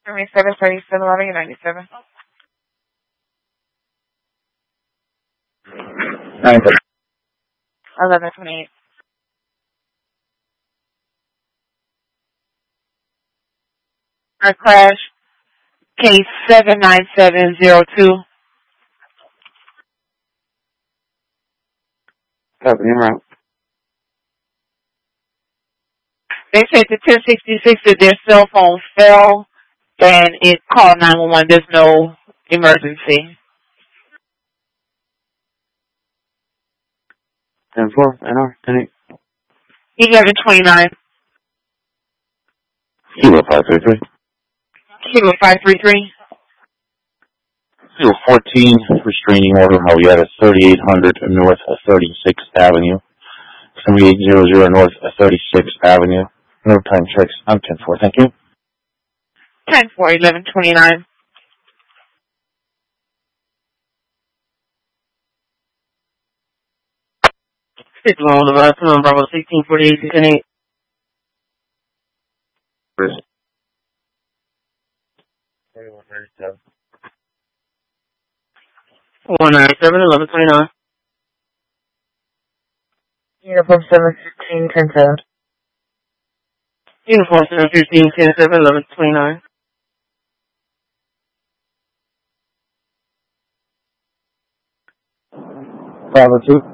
77, 37, 11, 97. 1128. Our crash, case 79702. They said the 1066 that their cell phone fell and it called 911. There's no emergency. 10-4, NR, 10-8. 1129. Kilo 533. Kilo 533. Kilo 14, restraining order, Marietta, 3800 North 36th Avenue. 3800 North 36th Avenue. No time checks. I'm 10-4, thank you. 10-4, 1129. Six long device, Bravo 1648, 10-8. Chris. 3137. 197, 1129. Uniform 715, 10-7. Uniform 715, 10-7, 1129. 502.